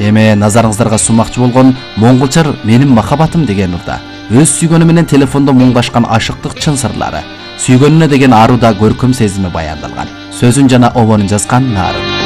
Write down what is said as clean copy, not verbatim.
Эми назарыңыздарга сунмакчы болгон Моңголчар менин махаббатым деген урда өз сүйгөнү менен телефондо муңдашкан ашыктык чын сырлары, сүйгөнүнө деген аруда көркөм сезими баяндалган. Сөзүн жана обонун жазган Нарын.